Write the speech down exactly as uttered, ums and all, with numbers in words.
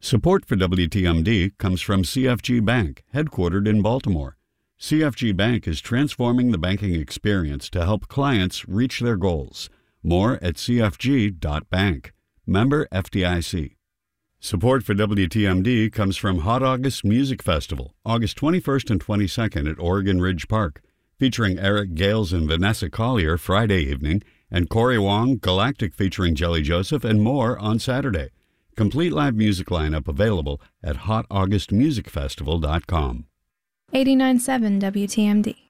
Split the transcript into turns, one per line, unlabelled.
Support for W T M D comes from C F G Bank, headquartered in Baltimore. C F G Bank is transforming the banking experience to help clients reach their goals. More at c f g dot bank. Member F D I C. Support for W T M D comes from Hot August Music Festival, August twenty-first and twenty-second at Oregon Ridge Park, featuring Eric Gales and Vanessa Collier Friday evening, and Corey Wong, Galactic featuring Jelly Joseph, and more on Saturday. Complete live music lineup available at hot august music festival dot com.
eighty-nine point seven W T M D.